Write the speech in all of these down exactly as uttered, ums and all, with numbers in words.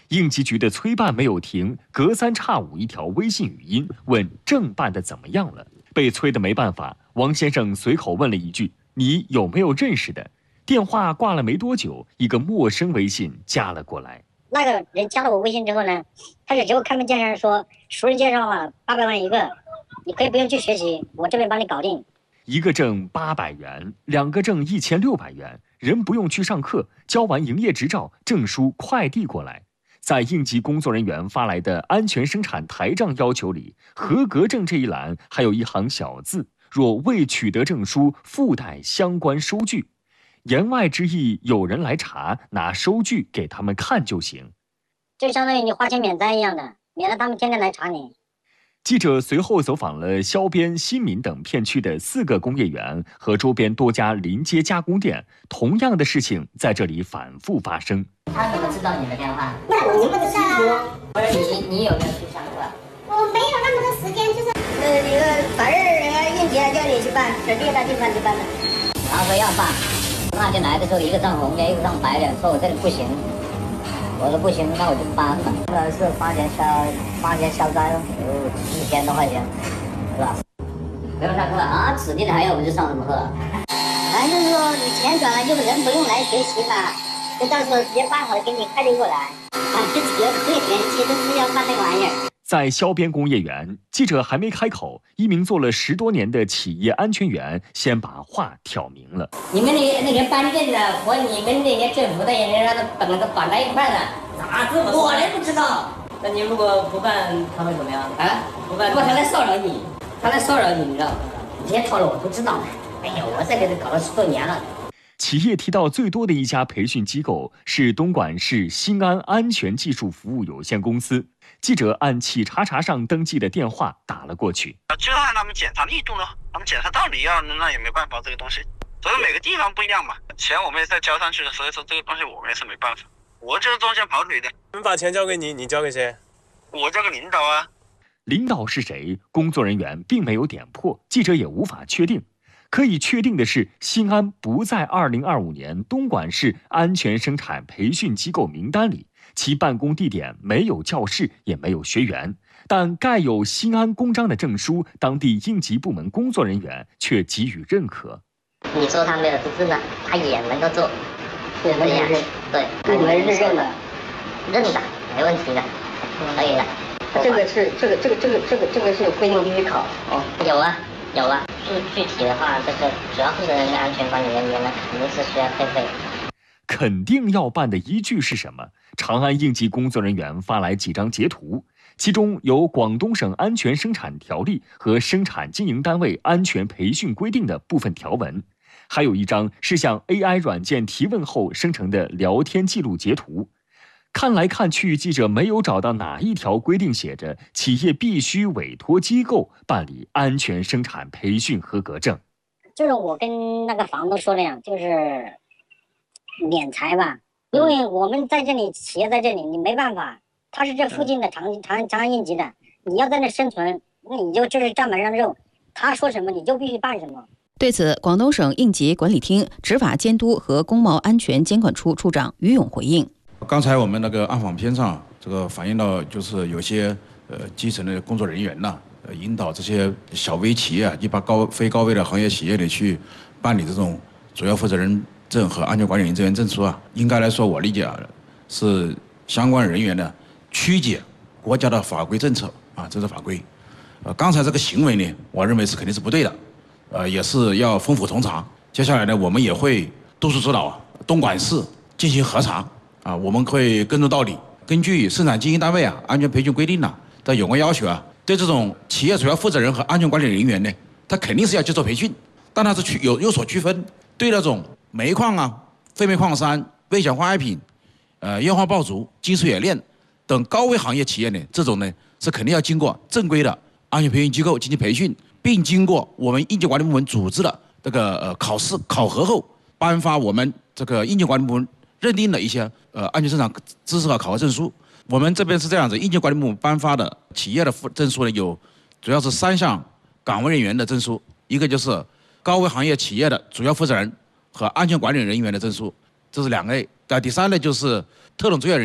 应急局的催办没有停，隔三差五一条微信语音问正办的怎么样了。被催得没办法，王先生随口问了一句：“你有没有认识的？”电话挂了没多久，一个陌生微信加了过来。 那个人加了我微信之后呢，他是给我开门见山说，熟人介绍嘛，八百万一个，你可以不用去学习，我这边帮你搞定。 一个挣八百元，两个挣一千六百元，人不用去上课，交完营业执照，证书快递过来。在应急工作人员发来的安全生产台账要求里，合格证这一栏还有一行小字：若未取得证书，附带相关收据。言外之意，有人来查，拿收据给他们看就行， 就相当于你花钱免灾一样的，免得他们天天来查你。 记者随后走访了萧边、新民等片区的四个工业园和周边多家临街加工店，同样的事情在这里反复发生。 他怎么知道你的电话？ 那我不知道啊。 你你有没有去上课？ 我没有那么多时间，就是呃那个反正人家应急叫你去办，指定的地方去办的。 他说要办，那就来的时候一个上红的，一个上白的，说我这里不行。我说不行，那我就搬了。那是花钱消花钱消灾了，有一千多块钱，是吧？不用上课啊，指定的还要我就上什么课？ 反正说你钱转了，就人不用来学习了，就到时候直接办好了给你快递过来。反正几个最前期都是要办那个玩意儿。 在萧边工业园，记者还没开口，一名做了十多年的企业安全员先把话挑明了： 你们那那些搬运的和你们那些政府的人让他绑那个绑在一块的，咋这么？我也不知道。 那你如果不办，他会怎么样？ 啊， 不办， 不，他来骚扰你，他来骚扰你，你知道？这些套路我不知道。哎呀，我在这里搞了十多年了。 企业提到最多的一家培训机构是东莞市新安安全技术服务有限公司。记者按企查查上登记的电话打了过去， 就让他们检查力度呢，他们检查道理要，那也没办法，这个东西，所以每个地方不一样嘛。钱我们也在交上去的，所以说这个东西我们也是没办法。我就是中间跑腿的。 你们把钱交给你，你交给谁？ 我交给领导啊。 领导是谁？工作人员并没有点破，记者也无法确定。可以确定的是，新安不在二零二五年东莞市安全生产培训机构名单里，其办公地点没有教室，也没有学员，但盖有新安公章的证书，当地应急部门工作人员却给予认可。 你说他没有资质呢，他也能够做， 也能认， 对， 你们是认的， 认的，没问题的，可以的。 这个是这个这个这个这个这个是有规定必须考哦，有啊有啊。具具体的话，这个主要负责人跟安全管理人员呢，肯定是需要配备。 肯定要办的依据是什么？长安应急工作人员发来几张截图，其中有广东省安全生产条例和生产经营单位安全培训规定的部分条文，还有一张是向 A I 软件提问后生成的聊天记录截图。看来看去，记者没有找到哪一条规定写着企业必须委托机构办理安全生产培训合格证。 就是我跟那个房东说的呀，就是敛财吧，因为我们在这里，企业在这里，你没办法，他是这附近的长长长安应急的，你要在那生存，那你就就是站门上肉，他说什么你就必须办什么。 对此，广东省应急管理厅执法监督和工贸安全监管处处长于勇回应。 刚才我们那个暗访片上，这个反映到就是有些呃基层的工作人员呐、呃，引导这些小微企业啊，一般高非高危的行业企业里去办理这种主要负责人证和安全管理人员证书啊。应该来说，我理解啊，是相关人员呢曲解国家的法规政策啊，这是法规。呃，刚才这个行为呢，我认为是肯定是不对的，呃，也是要封府通查。接下来呢，我们也会督促指导东莞市进行核查。啊，我们会跟踪到底，根据生产经营单位啊安全培训规定呐、啊、的有关要求啊，对这种企业主要负责人和安全管理人员呢，他肯定是要接受培训，但它是区有有所区分。对那种煤矿啊、废煤矿山、危险化学品、呃烟花爆竹、金属冶炼等高危行业企业呢，这种呢是肯定要经过正规的安全培训机构进行培训，并经过我们应急管理部门组织的这个呃考试考核后，颁发我们这个应急管理部门认定的一些呃安全生产知识和考核证书。我们这边是这样子，应急管理部门颁发的企业的证书呢，有主要是三项岗位人员的证书，一个就是高危行业企业的主要负责人和安全管理人员的证书，这是两类。那第三类就是特种作业人员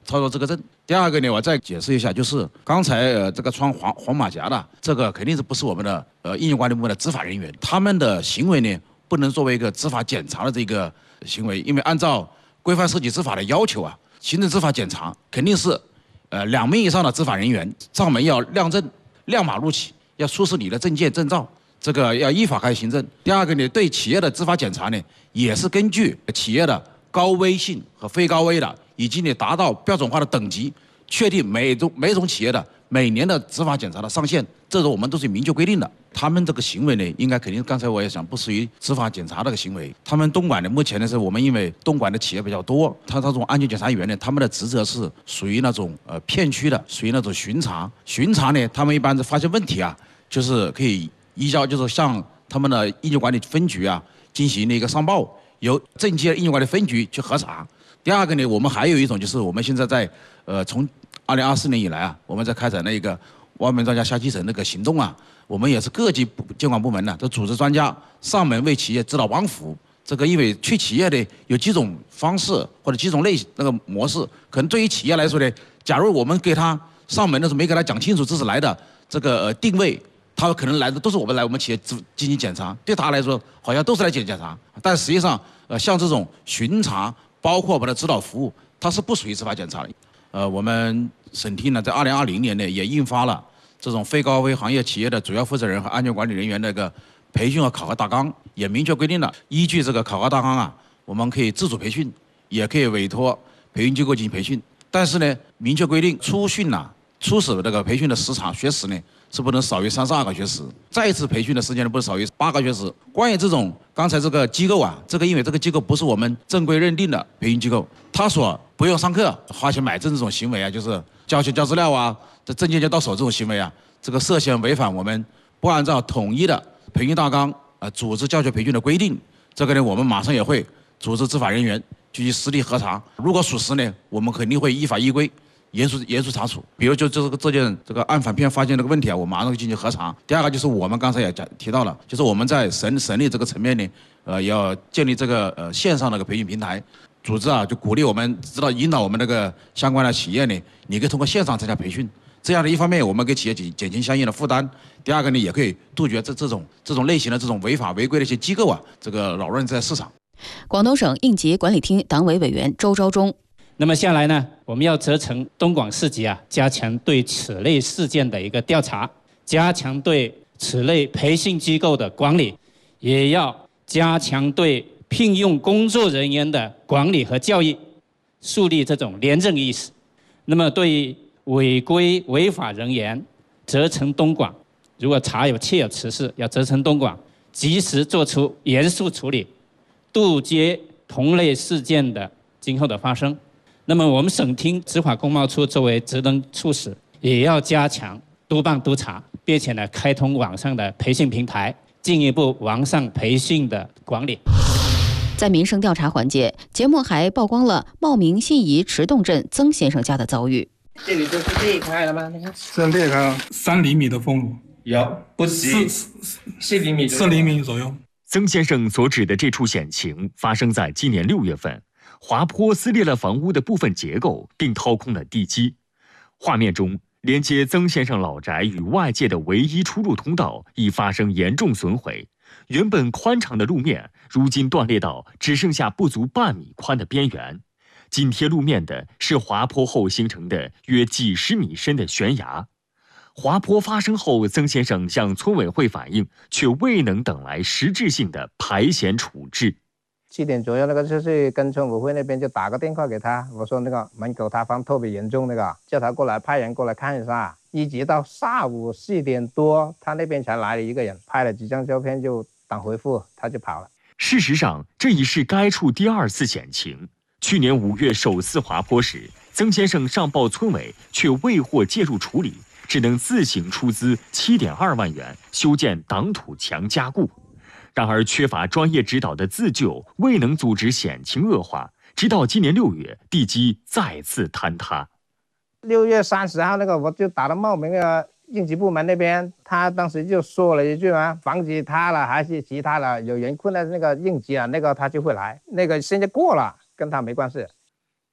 操作这个证。第二个呢，我再解释一下，就是刚才呃这个穿黄黄马甲的，这个肯定是不是我们的呃应急管理部门的执法人员，他们的行为呢不能作为一个执法检查的这个行为，因为按照规范涉及执法的要求啊，行政执法检查肯定是呃两名以上的执法人员上门要亮证、亮马录取，要出示你的证件证照。这个要依法开始行政。第二个呢，对企业的执法检查呢，也是根据企业的高危性和非高危的，以及你达到标准化的等级，确定每种每种企业的每年的执法检查的上限，这个我们都是明确规定的。他们这个行为呢，应该肯定刚才我也想不属于执法检查这个行为。他们东莞的目前呢，是我们因为东莞的企业比较多，他这种安全检查员呢，他们的职责是属于那种呃片区的，属于那种巡查。巡查呢，他们一般是发现问题啊，就是可以移交，就是向他们的应急管理分局啊进行一个上报，由正界应急管理分局去核查。第二个呢，我们还有一种就是我们现在在呃从二零二四年以来啊，我们在开展那个万门专家下基层那个行动啊，我们也是各级监管部门呢都组织专家上门为企业指导帮扶。这个因为去企业呢有几种方式或者几种类那个模式，可能对于企业来说呢，假如我们给他上门的时候没给他讲清楚这是来的这个呃定位。他可能来的都是我们来我们企业进行检查，对他来说好像都是来检检查，但实际上，呃，像这种巡查，包括我们的指导服务，它是不属于执法检查的。呃，我们省厅呢，在二零二零年呢，也印发了这种非高危行业企业的主要负责人和安全管理人员的一个培训和考核大纲，也明确规定了，依据这个考核大纲啊，我们可以自主培训，也可以委托培训机构进行培训，但是呢，明确规定初训呐、啊、初始这个培训的时长学时呢。是不能少于三十二个学时，再次培训的时间呢不能少于八个学时。关于这种刚才这个机构啊，这个因为这个机构不是我们正规认定的培训机构，他所不用上课花钱买证这种行为啊，就是交钱交资料啊，这证件交到手这种行为啊，这个涉嫌违反我们不按照统一的培训大纲呃组织教学培训的规定。这个呢，我们马上也会组织执法人员去实地核查，如果属实呢，我们肯定会依法依规。严肃严肃查处，比如就这个这件这个案反片发现这个问题啊，我马上进行核查。第二个就是我们刚才也讲提到了，就是我们在省省里这个层面呢，呃，要建立这个呃线上那个培训平台，组织啊就鼓励我们指导引导我们那个相关的企业呢，你可以通过线上参加培训，这样的一方面我们给企业减减轻相应的负担，第二个呢也可以杜绝这这种这种类型的这种违法违规的一些机构啊，这个扰乱在市场。 广东省应急管理厅党委委员周昭忠。 那么下来呢，我们要责成东莞市级啊，加强对此类事件的一个调查，加强对此类培训机构的管理，也要加强对聘用工作人员的管理和教育，树立这种廉政意识。那么对于违规违法人员，责成东莞，如果查有确有此事，要责成东莞及时作出严肃处理，杜绝同类事件的今后的发生。那么我们省厅执法工贸处作为职能处室，也要加强督办督查，并且呢开通网上的培训平台，进一步完善培训的管理。 在民生调查环节，节目还曝光了茂名信宜池洞镇曾先生家的遭遇。 这里都是裂开了吗？你看， 这裂开了三厘米的缝路， 有不止四厘米， 四厘米左右。 曾先生所指的这处险情发生在今年六月份。滑坡撕裂了房屋的部分结构，并掏空了地基。画面中，连接曾先生老宅与外界的唯一出入通道已发生严重损毁。原本宽敞的路面，如今断裂到只剩下不足半米宽的边缘。紧贴路面的是滑坡后形成的约几十米深的悬崖。滑坡发生后，曾先生向村委会反映，却未能等来实质性的排险处置。 七点左右，那个就是跟村委会那边就打个电话给他，我说那个门口塌方特别严重，那个叫他过来派人过来看一下。一直到下午四点多，他那边才来了一个人，拍了几张照片就等回复，他就跑了。 事实上，这已是该处第二次险情。去年五月首次滑坡时，曾先生上报村委，却未获介入处理，只能自行出资七点二万元修建挡土墙加固。然而，缺乏专业指导的自救未能阻止险情恶化，直到今年六月，地基再次坍塌。 六月三十号那个，我就打到茂名的应急部门那边，他当时就说了一句嘛，房子塌了还是其他的，有人困在那个应急啊，那个他就会来。那个现在过了，跟他没关系。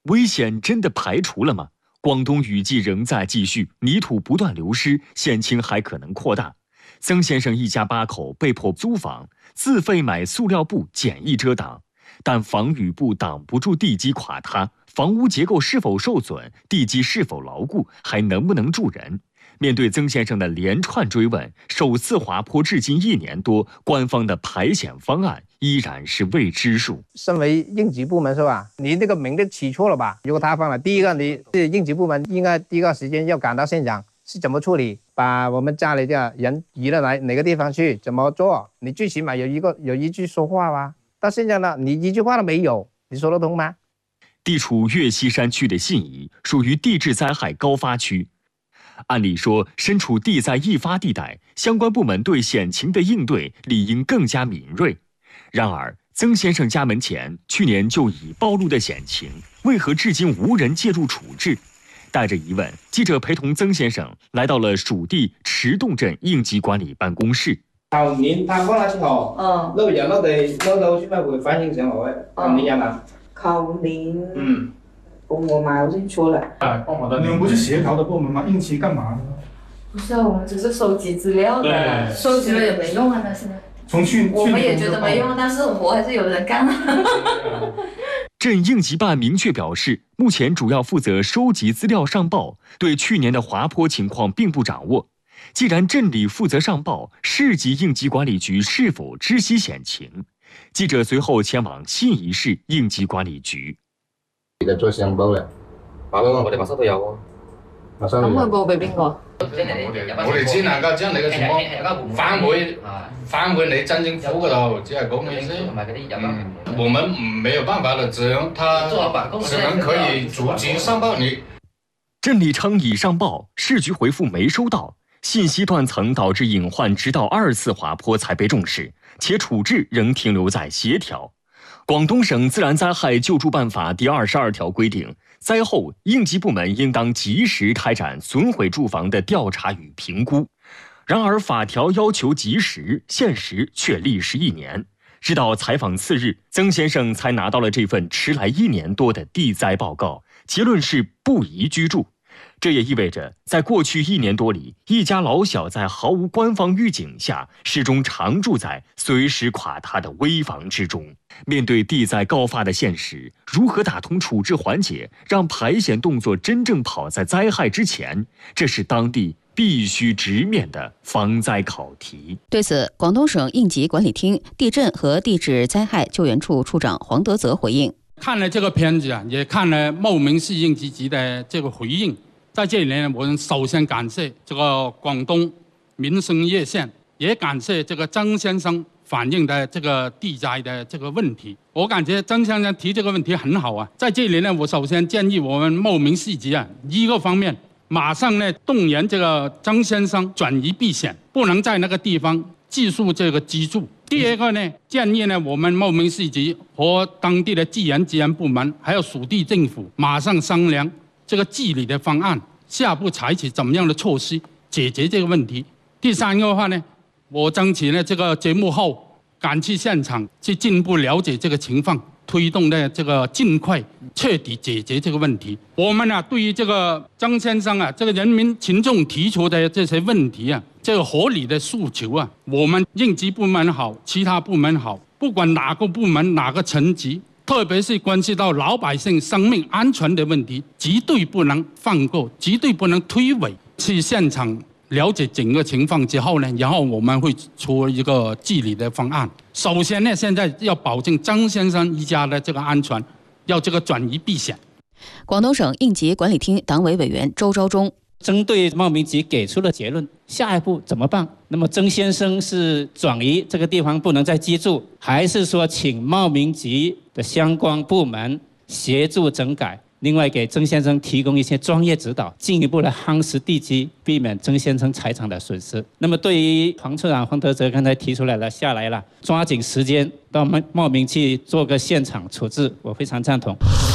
危险真的排除了吗？广东雨季仍在继续，泥土不断流失，险情还可能扩大。曾先生一家八口被迫租房，自费买塑料布简易遮挡，但防雨布挡不住地基垮塌，房屋结构是否受损，地基是否牢固，还能不能住人？面对曾先生的连串追问，首次滑坡至今一年多，官方的排险方案依然是未知数。 身为应急部门是吧？你那个名字起错了吧？如果塌方了，第一个你应急部门应该第一个时间要赶到现场，是怎么处理？把我们家里的人移到哪哪个地方去？怎么做？你最起码有一个有一句说话吧？到现在呢，你一句话都没有，你说得通吗？ 地处岳西山区的信宜属于地质灾害高发区。按理说，身处地灾易发地带，相关部门对险情的应对理应更加敏锐。然而，曾先生家门前去年就已暴露的险情，为何至今无人介入处置？带着疑问，记者陪同曾先生来到了属地池洞镇应急管理办公室。 舊年塌方咗之後，嗯，撈人撈地撈到先咪會反映上來。舊年有冇？ 舊年， 嗯。 我买不清楚了。 哎，你们不是协调的部门吗？应急干嘛的？ 不是，我们只是收集资料的，收集了也没用啊，但是。 从去我们也觉得没用，但是活还是有人干啊。 镇应急办明确表示，目前主要负责收集资料上报，对去年的滑坡情况并不掌握。既然镇里负责上报，市级应急管理局是否知悉险情？记者随后前往信宜市应急管理局。 而家再上報咧，馬上我哋馬上都有啊，馬上都有。 咁佢報俾邊個？ 我哋我哋只能夠將你嘅情況反饋反饋你鎮政府嗰度，只係講你先。嗯，我們沒有辦法的，只能他只能可以逐級上報你。 镇里稱已上報，市局回復沒收到，信息斷層導致隱患，直到二次滑坡才被重視，且處置仍停留在協調。廣東省自然災害救助辦法第二十二條規定，災後應急部門應當及時開展損毀住房的調查與評估。然而法條要求及時，現實卻歷時一年。直到採訪次日，曾先生才拿到了這份遲來一年多的地災報告，結論是不宜居住。這也意味着，在過去一年多裡，一家老小在毫無官方預警下，始終常住在隨時垮塌的危房之中。面對地災高發的現實，如何打通處置環節，讓排險動作真正跑在災害之前，這是當地必須直面的防災考題。 對此，廣東省應急管理廳地震和地質災害救援處處長黃德澤回應： 看了這個片子啊，也看了茂名市應急局的這個回應。在這裡呢，我們首先感謝這個廣東民生熱線，也感謝這個曾先生反映的這個地災的這個問題。我感覺曾先生提這個問題很好啊。在這裡呢，我首先建議我們茂名市局啊，一個方面馬上呢動員這個曾先生轉移避險，不能在那個地方繼續這個居住。第二個呢，建議呢我們茂名市局和當地的自然資源部門，還有屬地政府馬上商量這個治理的方案，下步採取怎麼樣的措施解決這個問題。第三個的話呢，我爭取呢這個節目後趕去現場，去進一步了解這個情況，推動呢這個盡快徹底解決這個問題。我們啊對於這個曾先生啊這個人民群眾提出的這些問題啊，這個合理的訴求啊，我們應急部門好，其他部門好，不管哪個部門哪個層級，特別是關係到老百姓生命安全的問題，絕對不能放過，絕對不能推諉。去現場了解整個情況之後呢，然後我們會出一個治理的方案。首先呢，現在要保證曾先生一家的這個安全，要這個轉移避險。 廣東省應急管理廳黨委委員周昭忠針對茂名局給出了結論，下一步怎麼辦？那麼曾先生是轉移這個地方不能再居住，還是說請茂名局的相關部門協助整改？另外給曾先生提供一些專業指導，進一步的夯實地基，避免曾先生財產的損失。那麼對於黃處長黃德澤剛才提出來了，下來了，抓緊時間到茂名去做個現場處置，我非常贊同。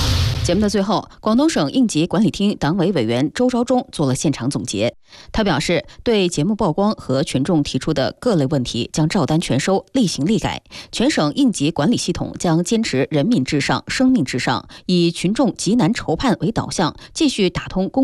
节目的最后，广东省应急管理厅党委委员周昭忠做了现场总结。他表示，对节目曝光和群众提出的各类问题将照单全收，厉行厉改。全省应急管理系统将坚持人民至上、生命至上，以群众急难筹盼为导向，继续打通公